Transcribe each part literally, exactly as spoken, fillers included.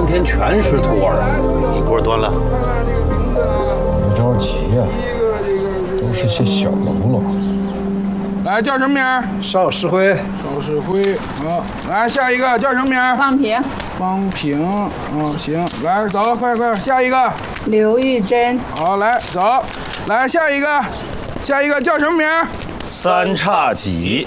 半天全是徒儿。 你锅端了。 别着急呀、啊，都是些小喽啰。 来，叫什么名？ 邵世辉。 邵世辉。好，来下一个叫什么名？ 方平。 方平。嗯，行，来走，快快，下一个。 刘玉珍。 好，来走，来下一个，下一个叫什么名？ 三叉戟。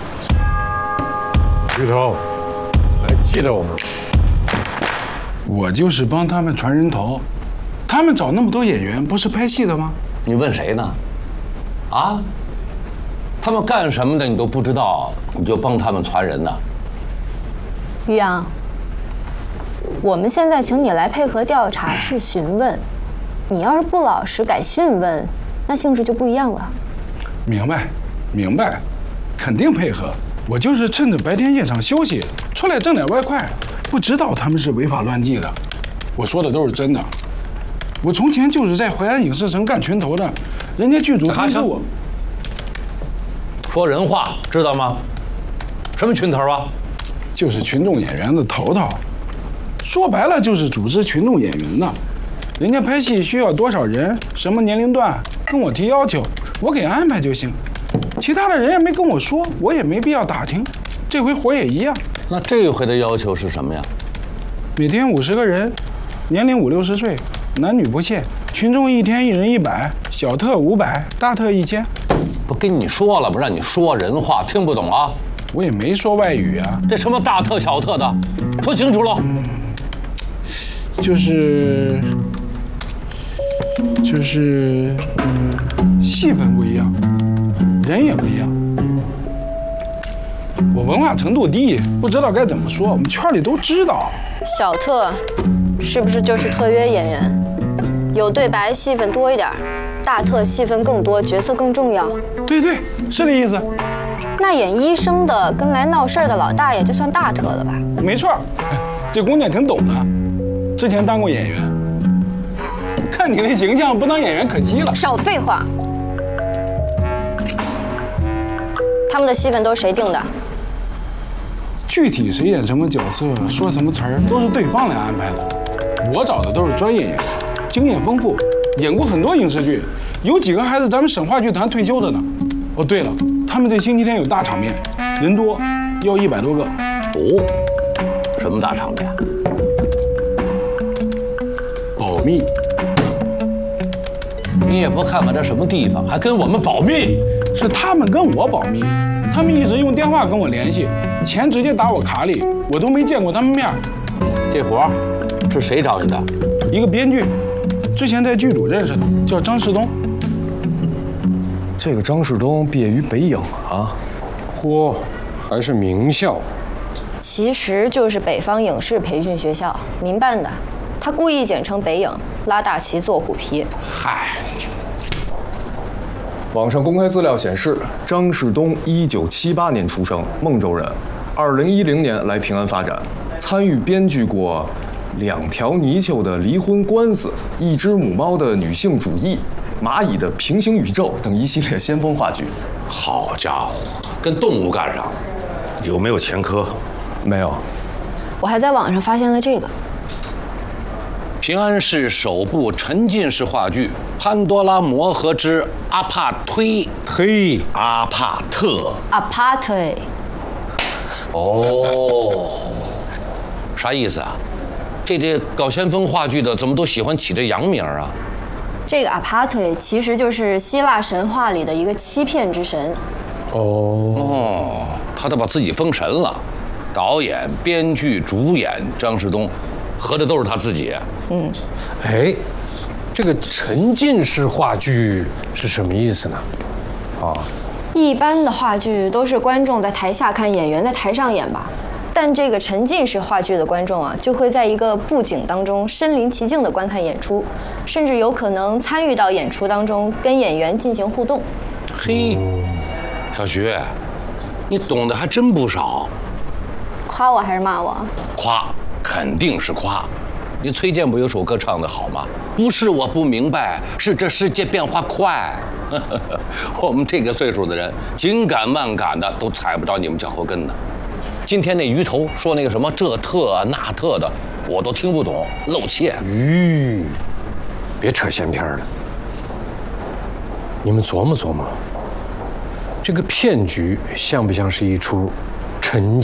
鱼头，还记得我吗？ 我就是帮他们传人头，他们找那么多演员，不是拍戏的吗？ 你问谁呢？啊？他们干什么的你都不知道，你就帮他们传人呢？ 于洋，我们现在请你来配合调查是询问，你要是不老实改讯问，那性质就不一样了。 明白，明白，肯定配合。我就是趁着白天夜场休息，出来挣点外快，不知道他们是违法乱纪的。我说的都是真的。我从前就是在淮安影视城干群头的，人家剧组通知我。 说人话，知道吗？什么群头啊？ 就是群众演员的头头。说白了就是组织群众演员的。人家拍戏需要多少人，什么年龄段，跟我提要求，我给安排就行。其他的人也没跟我说，我也没必要打听。这回活也一样。 那这回的要求是什么呀？ 每天五十个人，年龄五六十岁，男女不限。群众一天一人一百，小特五百，大特一千。 不跟你说了吗？让你说人话，听不懂啊？ 我也没说外语啊。 这什么大特小特的，说清楚了。 就是，就是，嗯，戏份不一样，人也不一样。我文化程度低，不知道该怎么说。我们圈里都知道。 小特，是不是就是特约演员？有对白，戏份多一点；大特戏份更多，角色更重要。 对对，是这意思。 那演医生的跟来闹事儿的老大爷就算大特了吧？ 没错，这姑娘挺懂的，之前当过演员。看你那形象，不当演员可惜了。 少废话。他们的戏份都是谁定的？ 具体谁演什么角色、说什么词儿，都是对方来安排的。我找的都是专业演员，经验丰富，演过很多影视剧，有几个还是咱们省话剧团退休的呢。哦，对了，他们这星期天有大场面，人多，要一百多个。 哦，什么大场面？ 保密。 你也不看看这什么地方，还跟我们保密？ 是他们跟我保密，他们一直用电话跟我联系，钱直接打我卡里，我都没见过他们面。 这活儿是谁找你的？ 一个编剧，之前在剧组认识的，叫张世东。 这个张世东毕业于北影啊，嚯，还是名校。 其实就是北方影视培训学校，民办的。他故意简称北影，拉大旗做虎皮。 嗨， 网上公开资料显示，张世东一九七八年出生，孟州人，二零一零年来平安发展，参与编剧过《两条泥鳅的离婚官司》《一只母猫的女性主义》《蚂蚁的平行宇宙》等一系列先锋话剧。 好家伙，跟动物干上。 有没有前科？ 没有。 我还在网上发现了这个。 平安市首部沉浸式话剧《潘多拉魔盒之阿帕推》。 嘿，阿帕特。 Apartheid。 哦，啥意思啊？这这搞先锋话剧的怎么都喜欢起这洋名啊？ 这个 Apartheid 其实就是希腊神话里的一个欺骗之神。 哦哦，他都把自己封神了。导演、编剧、主演张世东，合着都是他自己。 嗯， 哎，这个沉浸式话剧是什么意思呢？ 啊， 一般的话剧都是观众在台下看，演员在台上演吧。但这个沉浸式话剧的观众啊，就会在一个布景当中身临其境地观看演出，甚至有可能参与到演出当中，跟演员进行互动。 嘿，小徐，你懂得还真不少。 夸我还是骂我？ 夸，肯定是夸。你崔健不有首歌唱得好吗？不是我不明白，是这世界变化快。我们这个岁数的人，紧赶慢赶的，都踩不着你们脚后跟呢。今天那鱼头说那个什么这特啊那特的， 我都听不懂，露怯。 吁，别扯闲篇了。你们琢磨琢磨，这个骗局像不像是一出沉